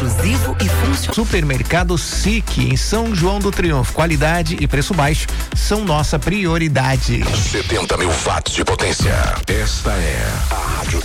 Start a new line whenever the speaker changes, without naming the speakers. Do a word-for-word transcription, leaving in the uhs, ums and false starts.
exclusivo e funcional.
Supermercado S I C, em São João do Triunfo. Qualidade e preço baixo são nossa prioridade.
setenta mil watts de potência. Esta é a Rádio